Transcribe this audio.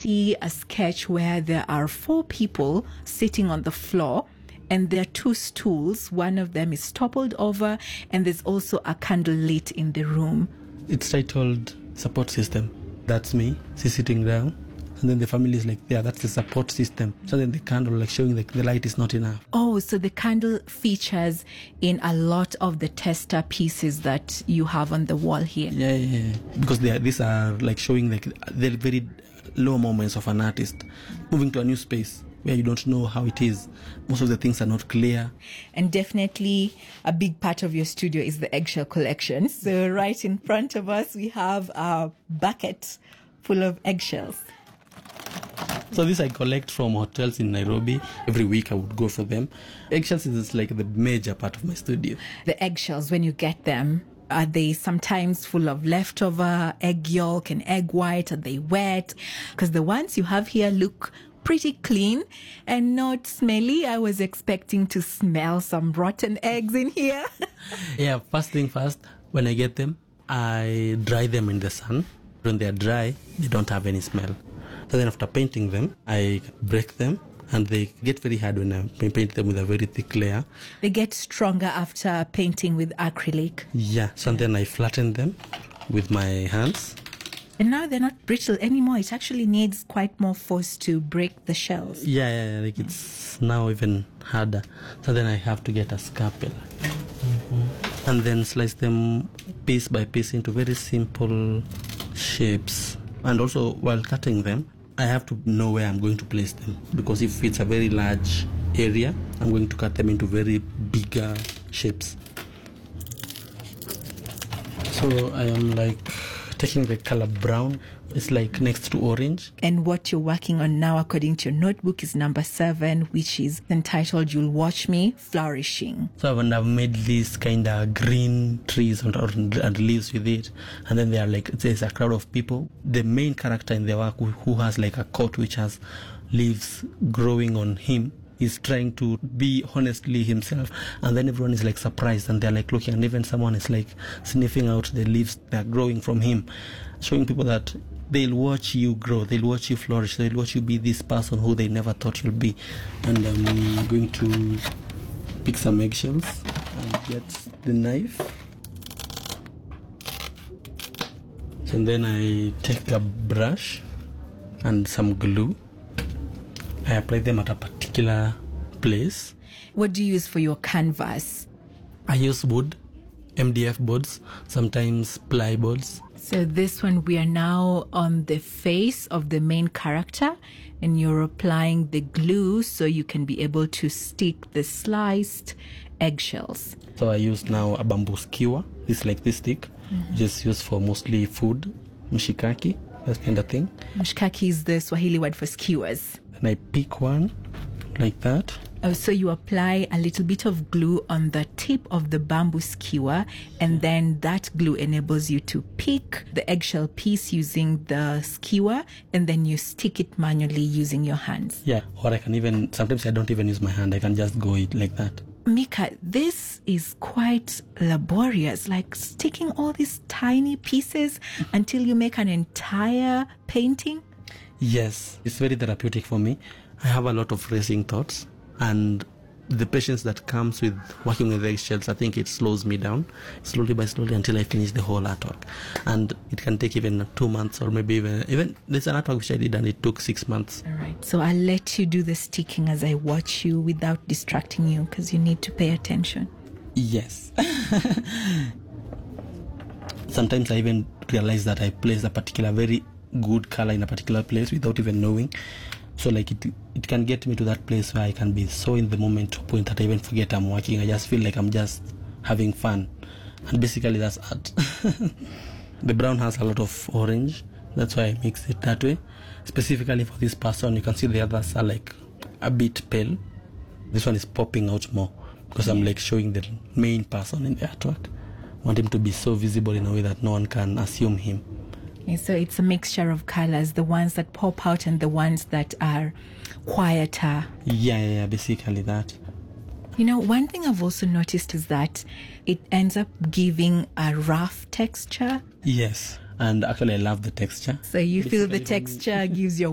see a sketch where there are 4 people sitting on the floor, and there are 2 stools. One of them is toppled over, and there's also a candle lit in the room. It's titled Support System. That's me, sitting down. And then the family is like, yeah, that's the support system. So then the candle, like showing like the light is not enough. Oh, so the candle features in a lot of the tester pieces that you have on the wall here. Yeah. Because these are like showing like the very low moments of an artist moving to a new space where you don't know how it is. Most of the things are not clear. And definitely a big part of your studio is the eggshell collection. So right in front of us, we have a bucket full of eggshells. So this I collect from hotels in Nairobi. Every week I would go for them. Eggshells is like the major part of my studio. The eggshells, when you get them, are they sometimes full of leftover egg yolk and egg white? Are they wet? Because the ones you have here look pretty clean and not smelly. I was expecting to smell some rotten eggs in here. Yeah, first thing first, when I get them, I dry them in the sun. When they are dry, they don't have any smell. So then after painting them, I break them, and they get very hard when I paint them with a very thick layer. They get stronger after painting with acrylic. Yeah, so then I flatten them with my hands. And now they're not brittle anymore. It actually needs quite more force to break the shells. Yeah, like it's now even harder. So then I have to get a scalpel. Mm-hmm. And then slice them piece by piece into very simple shapes. And also, while cutting them, I have to know where I'm going to place them. Because if it's a very large area, I'm going to cut them into very bigger shapes. So I am like taking the color brown. It's like next to orange. And what you're working on now, according to your notebook, is number 7, which is entitled You'll Watch Me Flourishing. So when I've made these kind of green trees and leaves with it, and then there's a crowd of people. The main character in the work who has like a coat which has leaves growing on him is trying to be honestly himself, and then everyone is like surprised and they're like looking, and even someone is like sniffing out the leaves that are growing from him, showing people that they'll watch you grow, they'll watch you flourish, they'll watch you be this person who they never thought you'll be. And I'm going to pick some eggshells and get the knife. So then I take a brush and some glue. I apply them at a particular place. What do you use for your canvas? I use wood, MDF boards, sometimes ply boards. So this one, we are now on the face of the main character, and you're applying the glue so you can be able to stick the sliced eggshells. So I use now a bamboo skewer. It's like this stick. Just used for mostly food, mshikaki, that kind of thing. Mshikaki is the Swahili word for skewers. And I pick one like that. Oh, so you apply a little bit of glue on the tip of the bamboo skewer, and then that glue enables you to pick the eggshell piece using the skewer, and then you stick it manually using your hands. Yeah, or I can even, sometimes I don't even use my hand. I can just go it like that. Mika, this is quite laborious, like sticking all these tiny pieces until you make an entire painting. Yes, it's very therapeutic for me. I have a lot of racing thoughts, and the patience that comes with working with eggshells, I think it slows me down slowly by slowly until I finish the whole artwork. And it can take even 2 months, or maybe even there's an artwork which I did and it took 6 months. All right, so I'll let you do the sticking as I watch you without distracting you, because you need to pay attention. Yes. Sometimes I even realize that I place a particular very good color in a particular place without even knowing. So like it can get me to that place where I can be so in the moment to a point that I even forget I'm working. I just feel like I'm just having fun, and basically that's art. The brown has a lot of orange, that's why I mix it that way. Specifically for this person, you can see the others are like a bit pale. This one is popping out more because I'm like showing the main person in the artwork. I want him to be so visible in a way that no one can assume him. Okay, so it's a mixture of colors, the ones that pop out and the ones that are quieter. Yeah, basically that. You know, one thing I've also noticed is that it ends up giving a rough texture. Yes, and actually I love the texture. So you feel the texture gives your